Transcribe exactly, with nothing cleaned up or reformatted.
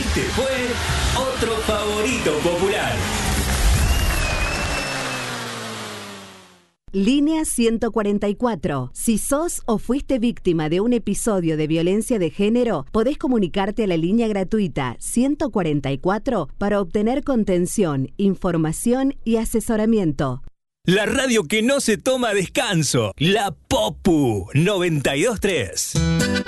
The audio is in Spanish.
Este fue otro favorito popular. Línea ciento cuarenta y cuatro. Si sos o fuiste víctima de un episodio de violencia de género, podés comunicarte a la línea gratuita ciento cuarenta y cuatro para obtener contención, información y asesoramiento. La radio que no se toma descanso. La Popu noventa y dos punto tres.